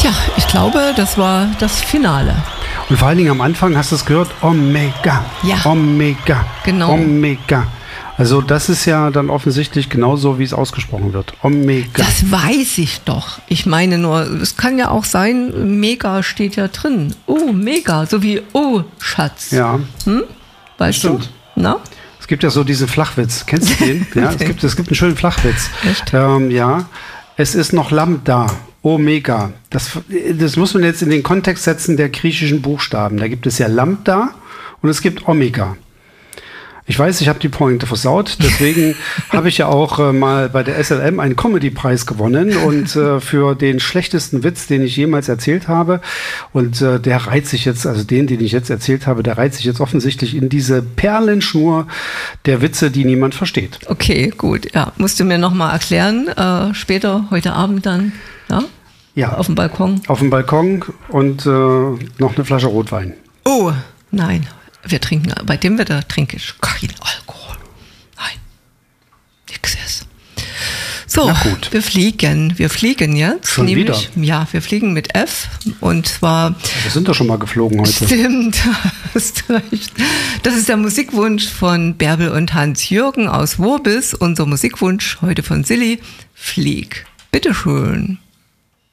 Tja, ich glaube, das war das Finale. Und vor allen Dingen am Anfang hast du es gehört, Omega, Ja. Omega, Genau. Omega. Also das ist ja dann offensichtlich genauso, wie es ausgesprochen wird. Omega. Das weiß ich doch. Ich meine nur, es kann ja auch sein, Mega steht ja drin. Oh, Mega, so wie Oh, Schatz. Ja, Weißt stimmt. du? Na? Es gibt ja so diesen Flachwitz. Kennst du den? Ja, es gibt einen schönen Flachwitz. Echt? Ja, es ist noch Lambda, Omega. Das muss man jetzt in den Kontext setzen der griechischen Buchstaben. Da gibt es ja Lambda und es gibt Omega. Ich weiß, ich habe die Pointe versaut, deswegen habe ich ja auch mal bei der SLM einen Comedy-Preis gewonnen und für den schlechtesten Witz, den ich jemals erzählt habe. Und der reiht sich jetzt, also den ich jetzt erzählt habe, der reiht sich jetzt offensichtlich in diese Perlenschnur der Witze, die niemand versteht. Okay, gut. Ja, musst du mir nochmal erklären, später, heute Abend dann, ja? Ja, Auf dem Balkon. auf dem Balkon und noch eine Flasche Rotwein. Oh, nein. Wir trinken, bei dem Wetter trinke ich kein Alkohol. Nein, nix ist. So, Na gut. wir fliegen jetzt. Schon wieder? Ja, wir fliegen mit F und zwar... Wir sind doch schon mal geflogen heute. Stimmt, hast recht. Das ist der Musikwunsch von Bärbel und Hans-Jürgen aus Worbis. Unser Musikwunsch heute von Silly, Flieg. Bitteschön.